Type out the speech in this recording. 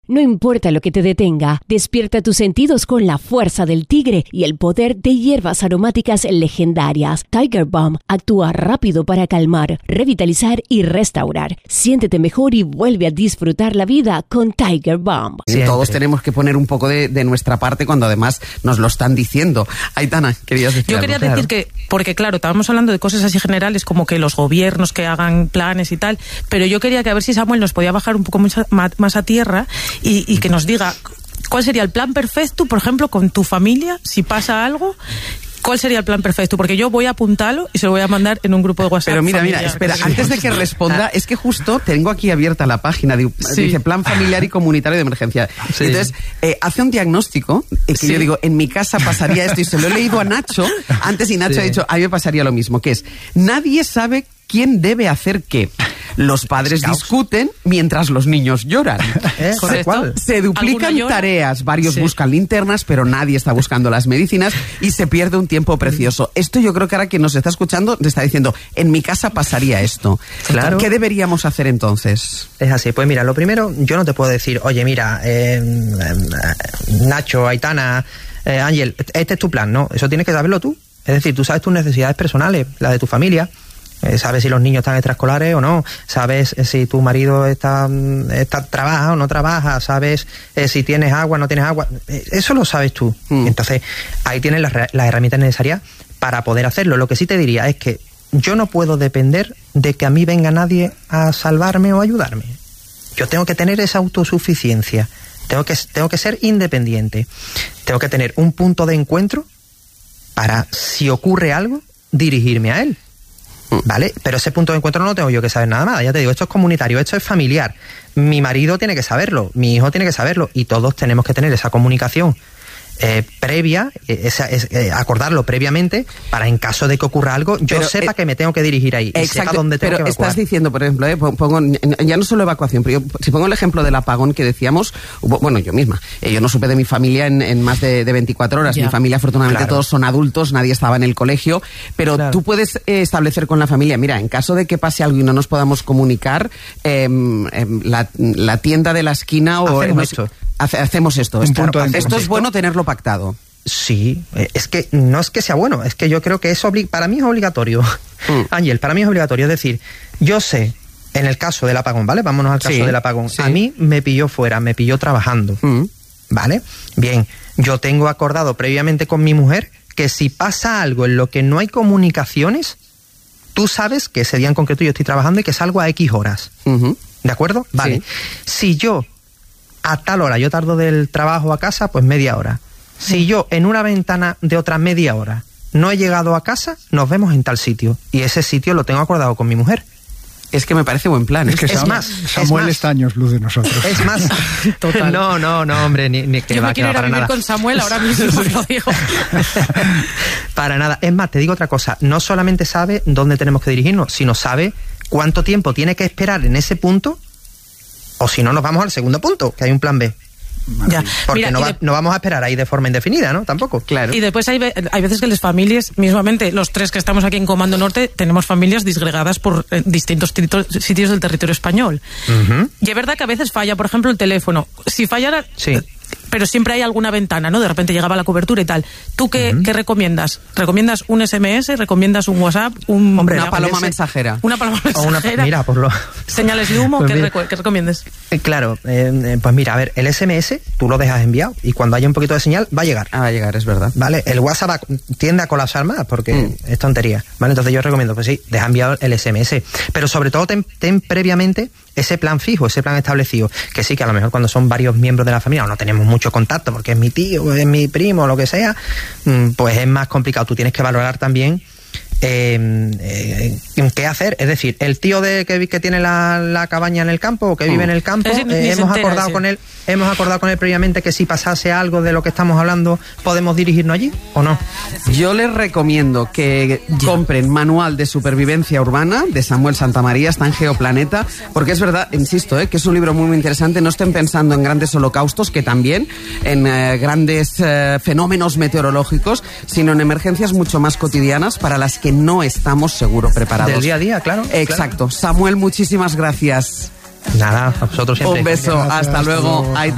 No importa lo que te detenga, despierta tus sentidos con la fuerza del tigre y el poder de hierbas aromáticas legendarias. Tiger Balm actúa rápido para calmar, revitalizar y restaurar. Siéntete mejor y vuelve a disfrutar la vida con Tiger Balm. Sí, todos tenemos que poner un poco de nuestra parte cuando además nos lo están diciendo. Aitana, querías decir Yo quería decir que, porque claro, estábamos hablando de cosas así generales como que los gobiernos que hagan planes y tal, pero yo quería que a ver si Samuel nos podía bajar un poco más a tierra y que nos diga cuál sería el plan perfecto, por ejemplo, con tu familia, si pasa algo. ¿Cuál sería el plan perfecto? Porque yo voy a apuntarlo y se lo voy a mandar en un grupo de WhatsApp. Pero mira, espera, antes de que responda, es que justo tengo aquí abierta la página, dice Plan Familiar y Comunitario de Emergencia. Sí. Entonces, hace un diagnóstico, que yo digo, en mi casa pasaría esto, y se lo he leído a Nacho antes, y Nacho ha dicho, a mí me pasaría lo mismo, que es, nadie sabe quién debe hacer qué. Los padres discuten mientras los niños lloran. Se duplican tareas, varios buscan linternas, pero nadie está buscando las medicinas y se pierde un tiempo precioso. Esto yo creo que ahora quien nos está escuchando te está diciendo, en mi casa pasaría esto. Claro. ¿Qué deberíamos hacer entonces? Es así, pues mira, lo primero, yo no te puedo decir, oye, mira, Nacho, Aitana, Ángel, este es tu plan, ¿no? Eso tienes que saberlo tú. Es decir, tú sabes tus necesidades personales, la de tu familia. Sabes si los niños están extraescolares o no, sabes si tu marido trabaja o no trabaja, sabes si tienes agua o no tienes agua, eso lo sabes tú. Entonces ahí tienes las herramientas necesarias para poder hacerlo. Lo que sí te diría es que yo no puedo depender de que a mí venga nadie a salvarme o ayudarme. Yo tengo que tener esa autosuficiencia, tengo que ser independiente, tengo que tener un punto de encuentro para, si ocurre algo, dirigirme a él. ¿Vale? Pero ese punto de encuentro no tengo yo que saber nada más. Ya te digo, esto es comunitario, esto es familiar. Mi marido tiene que saberlo, mi hijo tiene que saberlo, y todos tenemos que tener esa comunicación previa, acordarlo previamente, para en caso de que ocurra algo, yo sepa que me tengo que dirigir ahí. Exacto, y sepa dónde tengo que evacuar. Pero estás diciendo, por ejemplo, pongo, ya no solo evacuación, pero si pongo el ejemplo del apagón que decíamos, bueno, yo misma, yo no supe de mi familia en más de 24 horas. Mi familia, afortunadamente, todos son adultos, nadie estaba en el colegio, pero tú puedes establecer con la familia, mira, en caso de que pase algo y no nos podamos comunicar, la tienda de la esquina o... Hacemos esto. Esto es bueno tenerlo pactado. Sí, es que no es que sea bueno, es que yo creo que para mí es obligatorio. Ángel, para mí es obligatorio. Es decir, yo sé, en el caso del apagón, ¿vale? Vámonos al caso del apagón. A mí me pilló fuera, me pilló trabajando. ¿Vale? Bien, yo tengo acordado previamente con mi mujer que si pasa algo en lo que no hay comunicaciones, tú sabes que ese día en concreto yo estoy trabajando y que salgo a X horas. ¿De acuerdo? Vale. Si yo a tal hora yo tardo del trabajo a casa, pues media hora. Si yo en una ventana de otra media hora no he llegado a casa, nos vemos en tal sitio. Y ese sitio lo tengo acordado con mi mujer. Es que me parece buen plan. Es que Samuel está años luz de nosotros. Es más, total. No, hombre, ni que yo va, me quiero ir a vivir con Samuel ahora mismo, lo digo. Para nada. Es más, te digo otra cosa. No solamente sabe dónde tenemos que dirigirnos, sino sabe cuánto tiempo tiene que esperar en ese punto, o si no, nos vamos al segundo punto, que hay un plan B. Ya. Porque no vamos a esperar ahí de forma indefinida, ¿no? Tampoco. Claro. Y después hay veces que las familias, mismamente los tres que estamos aquí en Comando Norte, tenemos familias disgregadas por distintos sitios del territorio español. Y es verdad que a veces falla, por ejemplo, el teléfono. Si fallara... Pero siempre hay alguna ventana, ¿no? De repente llegaba la cobertura y tal. ¿Tú qué recomiendas? ¿Recomiendas un SMS? ¿Recomiendas un WhatsApp? Una paloma mensajera. Una paloma mensajera. Mira, señales de humo, pues ¿qué recomiendas? Claro, pues mira, a ver, el SMS tú lo dejas enviado y cuando haya un poquito de señal va a llegar. Va a llegar, es verdad. Vale, el WhatsApp tiende a colapsar más porque es tontería. Vale, entonces yo recomiendo, pues sí, deja enviado el SMS. Pero sobre todo ten previamente ese plan fijo, ese plan establecido, que sí, que a lo mejor cuando son varios miembros de la familia o no tenemos mucho contacto porque es mi tío, es mi primo, lo que sea, pues es más complicado. Tú tienes que valorar también qué hacer. Es decir, el tío que tiene la cabaña en el campo o que vive en el campo, hemos acordado con él previamente que si pasase algo de lo que estamos hablando podemos dirigirnos allí o no. Yo les recomiendo que compren Manual de Supervivencia Urbana de Samuel Santamaría, está en Geoplaneta, porque es verdad, insisto, que es un libro muy interesante. No estén pensando en grandes holocaustos, que también, en grandes fenómenos meteorológicos, sino en emergencias mucho más cotidianas para las que no estamos seguro preparados. Del día a día, claro. Exacto. Claro. Samuel, muchísimas gracias. Nada, a vosotros siempre. Un beso, hasta luego.